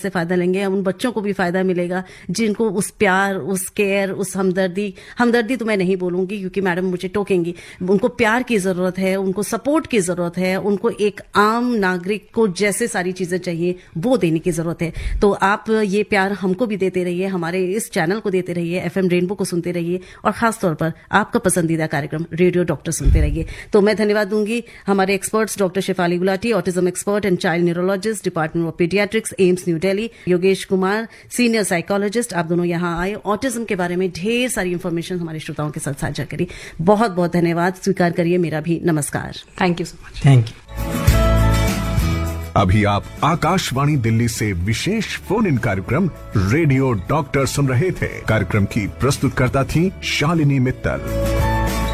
से फायदा लेंगे, उन बच्चों को भी फायदा मिलेगा जिनको उस प्यार, उस केयर, उस हमदर्दी तो मैं नहीं बोलूंगी क्योंकि मैडम मुझे टोकेंगी, उनको प्यार की जरूरत है, उनको सपोर्ट की जरूरत है, उनको एक आम नागरिक को जैसे सारी चीजें चाहिए वो देने की जरूरत है। तो आप ये प्यार हमको भी देते रहिए, हमारे इस चैनल को देते रहिए, FM रेनबो को सुनते रहिए और खासतौर पर आपका पसंदीदा कार्यक्रम रेडियो डॉक्टर सुनते रहिए। तो मैं धन्यवाद दूंगी हमारे experts doctor Shefali Gulati, autism expert and child neurologist, department of paediatrics, AIIMS new Delhi, Yogesh Kumar, senior psychologist. आप दोनों यहाँ आए, ऑटिज्म के बारे में ढेर सारी इंफॉर्मेशन हमारे श्रोताओं के साथ साझा करी। बहुत बहुत धन्यवाद, स्वीकार करिए मेरा भी नमस्कार। Thank you so much. Thank you. अभी आप आकाशवाणी दिल्ली से विशेष फोन इन कार्यक्रम रेडियो डॉक्टर सुन रहे थे। कार्यक्रम की प्रस्तुतकर्ता थी शालिनी मित्तल।